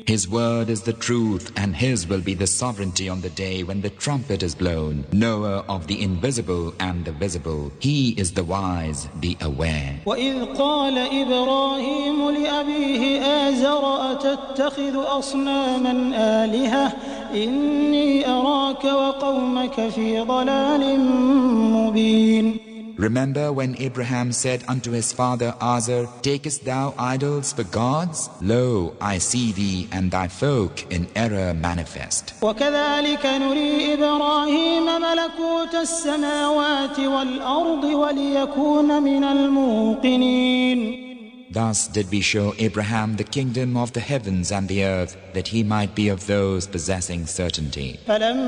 His word is the truth, and His will be the sovereignty on the day when the trumpet is blown. Knower of the invisible and the visible. He is the wise, be aware. وَإِذْ قَالَ إِبْرَاهِيمُ لِأَبِيهِ آزَرَ أَتَتَّخِذُ أَصْنَامًا آلِهَةً إِنِّي أَرَاكَ وَقَوْمَكَ فِي ضَلَالٍ مُبِينٍ. Remember when Abraham said unto his father Azar, Takest thou idols for gods? Lo, I see thee and thy folk in error manifest. وَكَذَلِكَ نُرِي إِبْرَاهِيمَ مَلَكُوتَ السَّمَاوَاتِ وَالْأَرْضِ وَلِيَكُونَ مِنَ الْمُوقِنِينَ. Thus did we show Abraham the kingdom of the heavens and the earth, that he might be of those possessing certainty.